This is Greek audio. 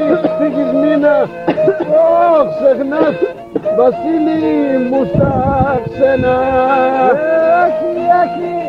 στίχης μήνα. Ξεχνάς, Βασίλη μου στα ξένα. Άχι, άχι,